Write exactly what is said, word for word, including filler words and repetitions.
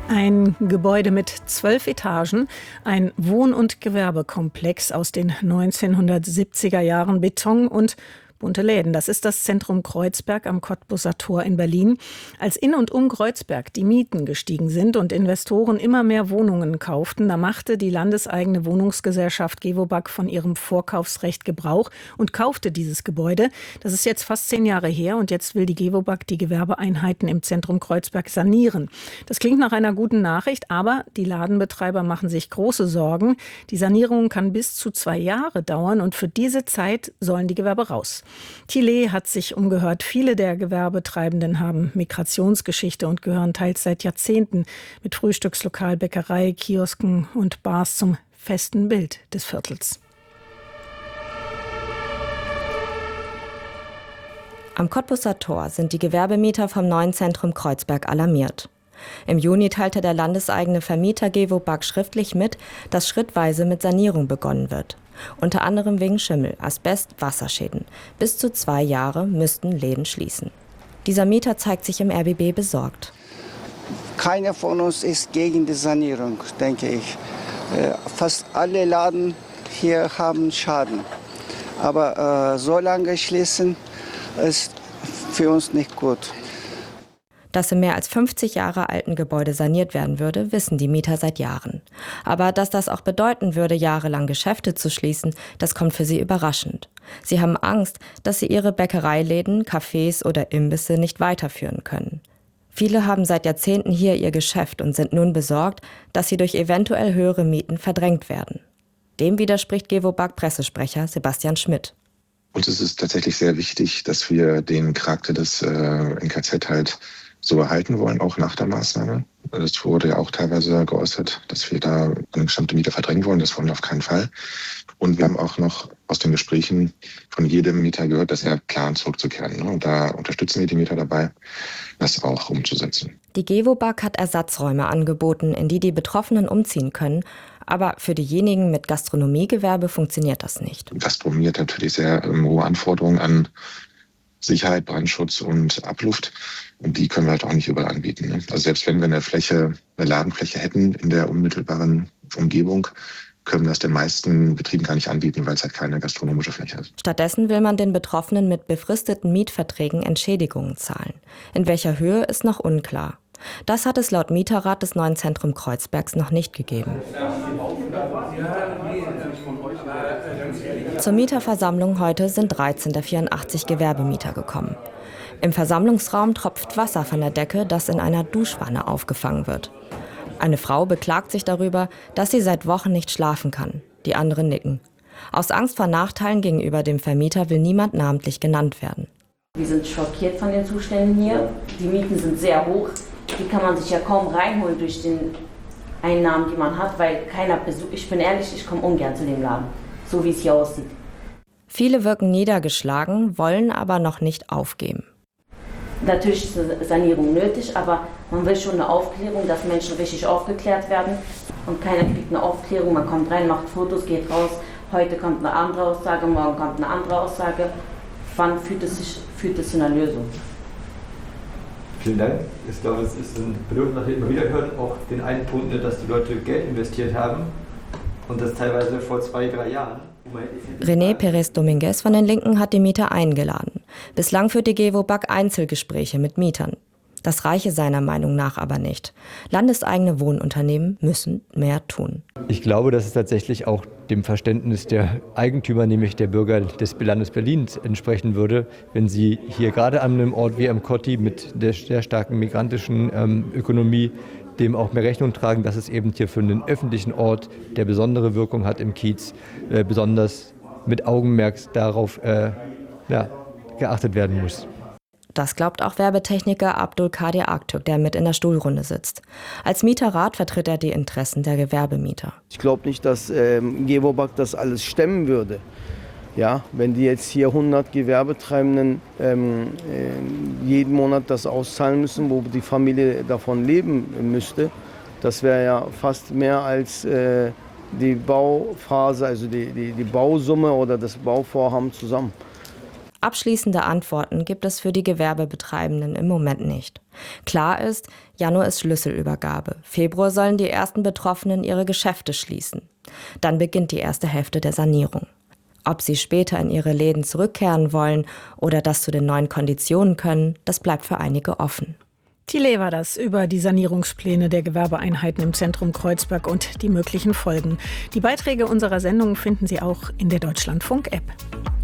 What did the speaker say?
Ein Gebäude mit zwölf Etagen, ein Wohn- und Gewerbekomplex aus den neunzehnhundertsiebziger Jahren, Beton und bunte Läden. Das ist das Zentrum Kreuzberg am Kottbusser Tor in Berlin. Als in und um Kreuzberg die Mieten gestiegen sind und Investoren immer mehr Wohnungen kauften, da machte die landeseigene Wohnungsgesellschaft Gewobag von ihrem Vorkaufsrecht Gebrauch und kaufte dieses Gebäude. Das ist jetzt fast zehn Jahre her und jetzt will die Gewobag die Gewerbeeinheiten im Zentrum Kreuzberg sanieren. Das klingt nach einer guten Nachricht, aber die Ladenbetreiber machen sich große Sorgen. Die Sanierung kann bis zu zwei Jahre dauern und für diese Zeit sollen die Gewerbe raus. Thiele hat sich umgehört. Viele der Gewerbetreibenden haben Migrationsgeschichte und gehören teils seit Jahrzehnten mit Frühstückslokal, Bäckerei, Kiosken und Bars zum festen Bild des Viertels. Am Kottbusser Tor sind die Gewerbemieter vom neuen Zentrum Kreuzberg alarmiert. Im Juni teilte der landeseigene Vermieter Gewobag schriftlich mit, dass schrittweise mit Sanierung begonnen wird. Unter anderem wegen Schimmel, Asbest, Wasserschäden. Bis zu zwei Jahre müssten Läden schließen. Dieser Mieter zeigt sich im R B B besorgt. Keiner von uns ist gegen die Sanierung, denke ich. Fast alle Läden hier haben Schaden. Aber äh, so lange schließen ist für uns nicht gut. Dass im mehr als fünfzig Jahre alten Gebäude saniert werden würde, wissen die Mieter seit Jahren. Aber dass das auch bedeuten würde, jahrelang Geschäfte zu schließen, das kommt für sie überraschend. Sie haben Angst, dass sie ihre Bäckereiläden, Cafés oder Imbisse nicht weiterführen können. Viele haben seit Jahrzehnten hier ihr Geschäft und sind nun besorgt, dass sie durch eventuell höhere Mieten verdrängt werden. Dem widerspricht Gewobag-Pressesprecher Sebastian Schmidt. Uns ist es tatsächlich sehr wichtig, dass wir den Charakter des äh, N K Z halt so erhalten wollen, auch nach der Maßnahme. Es wurde ja auch teilweise geäußert, dass wir da eine bestimmte Miete verdrängen wollen. Das wollen wir auf keinen Fall. Und wir haben auch noch aus den Gesprächen von jedem Mieter gehört, dass er plant, zurückzukehren. Und da unterstützen wir die Mieter dabei, das auch umzusetzen. Die Gewobag hat Ersatzräume angeboten, in die die Betroffenen umziehen können. Aber für diejenigen mit Gastronomiegewerbe funktioniert das nicht. Gastronomie hat natürlich sehr ähm, hohe Anforderungen an Sicherheit, Brandschutz und Abluft. Und die können wir halt auch nicht überall anbieten. Ne? Also selbst wenn wir eine Fläche, eine Ladenfläche hätten in der unmittelbaren Umgebung, können wir das den meisten Betrieben gar nicht anbieten, weil es halt keine gastronomische Fläche ist. Stattdessen will man den Betroffenen mit befristeten Mietverträgen Entschädigungen zahlen. In welcher Höhe ist noch unklar. Das hat es laut Mieterrat des neuen Zentrum Kreuzbergs noch nicht gegeben. Zur Mieterversammlung heute sind dreizehn der vierundachtzig Gewerbemieter gekommen. Im Versammlungsraum tropft Wasser von der Decke, das in einer Duschwanne aufgefangen wird. Eine Frau beklagt sich darüber, dass sie seit Wochen nicht schlafen kann. Die anderen nicken. Aus Angst vor Nachteilen gegenüber dem Vermieter will niemand namentlich genannt werden. Wir sind schockiert von den Zuständen hier. Die Mieten sind sehr hoch. Die kann man sich ja kaum reinholen durch den Einnahmen, die man hat, weil keiner besucht. Ich bin ehrlich, ich komme ungern zu dem Laden, so wie es hier aussieht. Viele wirken niedergeschlagen, wollen aber noch nicht aufgeben. Natürlich ist eine Sanierung nötig, aber man will schon eine Aufklärung, dass Menschen richtig aufgeklärt werden. Und keiner kriegt eine Aufklärung, man kommt rein, macht Fotos, geht raus. Heute kommt eine andere Aussage, morgen kommt eine andere Aussage. Wann führt es sich führt es zu einer Lösung? Vielen Dank. Ich glaube, es ist ein Bedürfnis, was wir immer wieder hören, auch den einen Punkt, dass die Leute Geld investiert haben und das teilweise vor zwei, drei Jahren. René Pérez Dominguez von den Linken hat die Mieter eingeladen. Bislang führt die Gewobag Einzelgespräche mit Mietern. Das reiche seiner Meinung nach aber nicht. Landeseigene Wohnunternehmen müssen mehr tun. Ich glaube, dass es tatsächlich auch dem Verständnis der Eigentümer, nämlich der Bürger des Landes Berlins, entsprechen würde, wenn sie hier gerade an einem Ort wie am Kotti mit der sehr starken migrantischen ähm, Ökonomie dem auch mehr Rechnung tragen, dass es eben hier für einen öffentlichen Ort, der besondere Wirkung hat im Kiez, äh, besonders mit Augenmerk darauf äh, ja, geachtet werden muss. Das glaubt auch Werbetechniker Abdul Kadir Aktürk, der mit in der Stuhlrunde sitzt. Als Mieterrat vertritt er die Interessen der Gewerbemieter. Ich glaube nicht, dass ähm, Gewobag das alles stemmen würde. Ja, wenn die jetzt hier hundert Gewerbetreibenden ähm, äh, jeden Monat das auszahlen müssen, wo die Familie davon leben müsste, das wäre ja fast mehr als äh, die Bauphase, also die, die, die Bausumme oder das Bauvorhaben zusammen. Abschließende Antworten gibt es für die Gewerbebetreibenden im Moment nicht. Klar ist, Januar ist Schlüsselübergabe. Februar sollen die ersten Betroffenen ihre Geschäfte schließen. Dann beginnt die erste Hälfte der Sanierung. Ob sie später in ihre Läden zurückkehren wollen oder das zu den neuen Konditionen können, das bleibt für einige offen. Thiele war das über die Sanierungspläne der Gewerbeeinheiten im Zentrum Kreuzberg und die möglichen Folgen. Die Beiträge unserer Sendung finden Sie auch in der Deutschlandfunk-App.